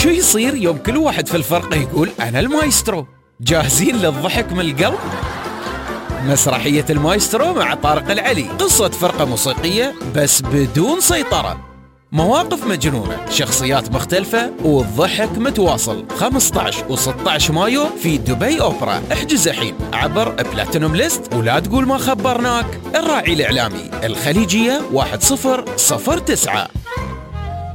شو يصير يوم كل واحد في الفرقة يقول أنا المايسترو؟ جاهزين للضحك من القلب؟ مسرحية المايسترو مع طارق العلي، قصة فرقة موسيقية بس بدون سيطرة، مواقف مجنونة، شخصيات مختلفة والضحك متواصل. 15 و16 مايو في دبي أوبرا. احجز الحين عبر بلاتينوم ليست ولا تقول ما خبرناك. الراعي الإعلامي الخليجية 1009.